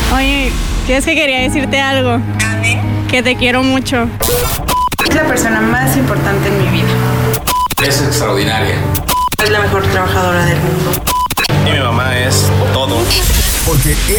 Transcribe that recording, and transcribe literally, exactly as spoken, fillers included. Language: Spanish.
Oye, que es que quería decirte algo. A ver. Que te quiero mucho. Es la persona más importante en mi vida. Es extraordinaria. Es la mejor trabajadora del mundo. Y mi mamá es todo. Porque